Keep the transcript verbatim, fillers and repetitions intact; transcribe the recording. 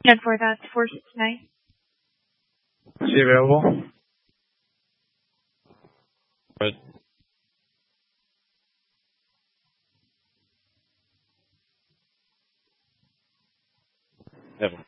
And for that, four six nine. Is he available? But Evan.